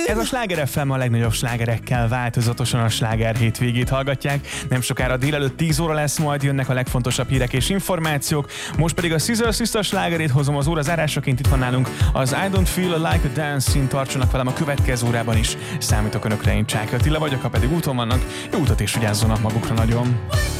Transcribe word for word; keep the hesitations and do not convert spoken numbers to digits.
Ez a Sláger ef em, a legnagyobb slágerekkel változatosan a sláger hétvégét hallgatják. Nem sokára délelőtt tíz óra lesz, majd jönnek a legfontosabb hírek és információk. Most pedig a Scissor Sister slágerét hozom az óra zárásaként. Itt van nálunk az I Don't Feel Like a Dancing. Tartsanak velem a következő órában is. Számítok önökre, én Csáky Attila vagyok, ha pedig úton vannak, jó utat és vigyázzanak magukra nagyon.